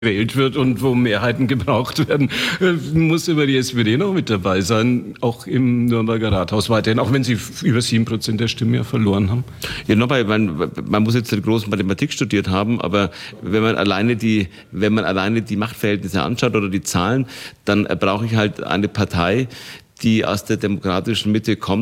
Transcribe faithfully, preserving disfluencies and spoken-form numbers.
gewählt wird und wo Mehrheiten gebraucht werden, muss immer die S P D noch mit dabei sein, auch im Nürnberger Rathaus weiterhin, auch wenn sie über sieben Prozent der Stimmen ja verloren haben. Ja, nochmal, man, man muss jetzt eine große Mathematik studiert haben, aber wenn man alleine die, wenn man alleine die Machtverhältnisse anschaut oder die Zahlen, dann brauche ich halt eine Partei, die aus der demokratischen Mitte kommt.